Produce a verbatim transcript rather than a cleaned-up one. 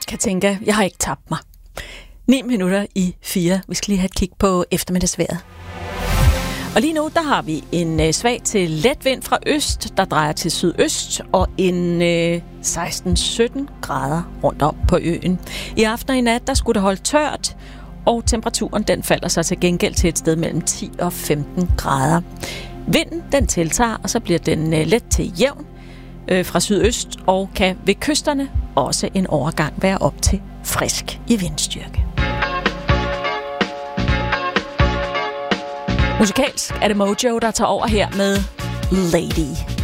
Katinka, jeg har ikke tabt mig. ni minutter i fire. Vi skal lige have et kig på eftermiddagsvejret. Og lige nu, der har vi en svag til let vind fra øst, der drejer til sydøst, og en øh, seksten sytten grader rundt om på øen. I aften og i nat, der skulle det holde tørt, og temperaturen den falder så til gengæld til et sted mellem ti og femten grader. Vinden, den tiltager, og så bliver den øh, let til jævn øh, fra sydøst, og kan ved kysterne også en overgang være op til frisk i vindstyrke. Musikalsk er det Mojo, der tager over her med Lady.